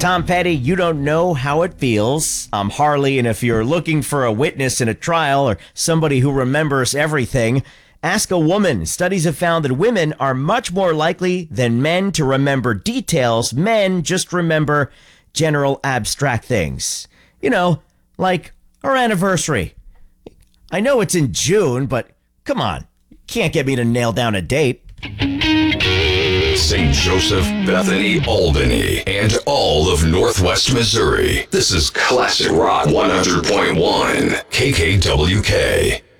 Tom Petty, you don't know how it feels. I'm Harley, and if you're looking for a witness in a trial or somebody who remembers everything, ask a woman. Studies have found that women are much more likely than men to remember details. Men just remember general abstract things. You know, like our anniversary. I know it's in June, but come on. You can't get me to nail down a date. St. Joseph, Bethany, Albany, and all of Northwest Missouri. This is Classic Rock 100.1 KKWK.